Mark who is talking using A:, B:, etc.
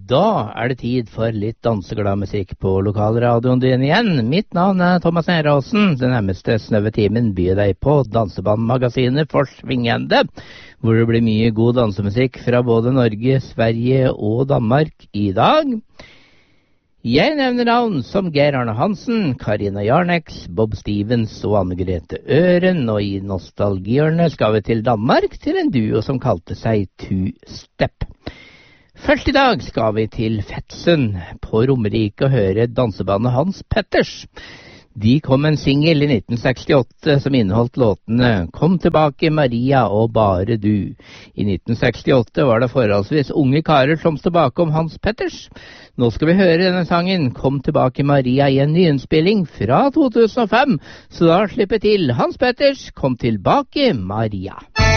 A: Da det tid for litt danseglad musikk på lokalradioen din igjen. Mitt navn Thomas Neråsen. Den nærmeste snøve timen byr deg på Dansebandmagasinet Forsvingende, hvor det blir mye god dansemusikk fra både Norge, Sverige og Danmark i dag. Jeg nevner navn som Geir Arne Hansen, Karina Jarnex, Bob Stevens og Anne-Grete Øren, og i nostalgihjørnet skal vi til Danmark til en duo som kalte seg Two Step. Først i dag skal vi til Fetsund på Romerike og høre dansebandet Hans Petters. De kom en single i 1968 som inneholdt låtene Kom tilbake Maria og Bare du. I 1968 var det forholdsvis unge karer som stod bakom Hans Petters. Nå skal vi høre denne sangen Kom tilbake Maria i en nyinnspilling fra 2005, så da slipper til Hans Petters Kom tilbake Maria.